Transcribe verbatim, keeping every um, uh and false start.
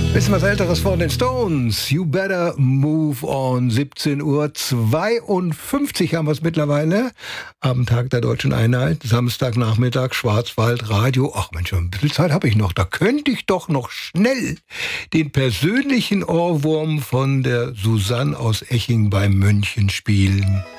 Bisschen was Älteres von den Stones. You better move on. siebzehn Uhr zweiundfünfzig haben wir es mittlerweile. Am Tag der Deutschen Einheit. Samstagnachmittag, Schwarzwaldradio. Ach Mensch, ein bisschen Zeit habe ich noch. Da könnte ich doch noch schnell den persönlichen Ohrwurm von der Susanne aus Eching bei München spielen.